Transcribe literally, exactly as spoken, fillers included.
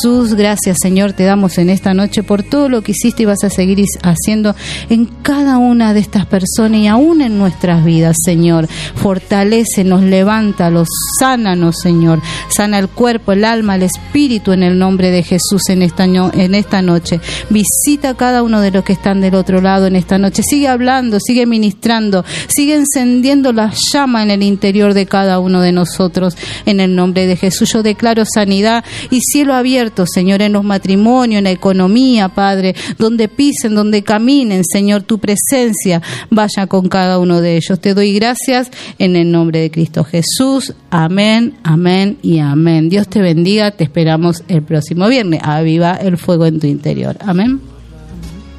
Jesús, gracias, Señor, te damos en esta noche por todo lo que hiciste y vas a seguir haciendo en cada una de estas personas y aún en nuestras vidas, Señor. Fortalécenos, levántalos, sánanos, Señor. Sana el cuerpo, el alma, el espíritu en el nombre de Jesús en esta, en esta noche. Visita a cada uno de los que están del otro lado en esta noche. Sigue hablando, sigue ministrando, sigue encendiendo la llama en el interior de cada uno de nosotros en el nombre de Jesús. Yo declaro sanidad y cielo abierto, Señor, en los matrimonios, en la economía, Padre, donde pisen, donde caminen, Señor, tu presencia vaya con cada uno de ellos. Te doy gracias en el nombre de Cristo Jesús. Amén, amén y amén. Dios te bendiga, te esperamos el próximo viernes. Aviva el fuego en tu interior. Amén.